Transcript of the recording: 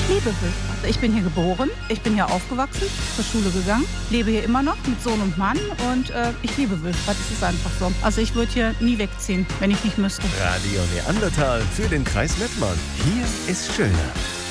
liebe Wülfrath. Ich bin hier geboren, ich bin hier aufgewachsen, zur Schule gegangen, lebe hier immer noch mit Sohn und Mann und ich liebe Wülfrath, es ist einfach so. Also ich würde hier nie wegziehen, wenn ich nicht müsste. Radio Neandertal für den Kreis Mettmann. Hier ist schöner.